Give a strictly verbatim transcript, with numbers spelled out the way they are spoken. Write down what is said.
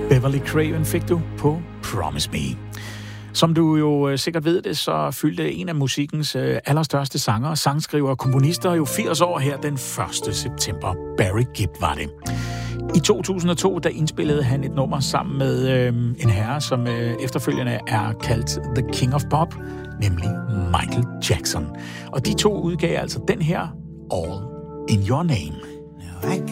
Beverly Craven fik du på Promise Me. Som du jo sikkert ved det, så fyldte en af musikkens allerstørste sanger, sangskriver og komponister jo firs år her den første september. Barry Gibb var det. I to tusind og to, der indspillede han et nummer sammen med øh, en herre, som øh, efterfølgende er kaldt The King of Pop, nemlig Michael Jackson. Og de to udgav altså den her All in Your Name. Now I